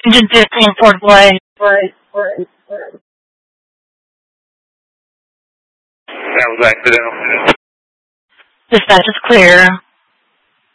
Engine 15, Fort Blay. That was accidental. Dispatch is clear.